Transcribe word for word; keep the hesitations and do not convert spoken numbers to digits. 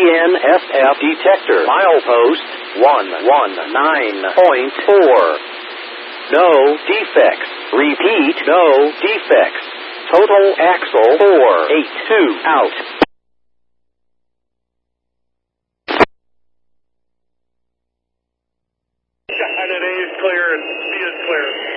N S F detector. Milepost one one nine point four. No defects. Repeat, no defects. Total axle four eight two out. And it A is clear and B is clear.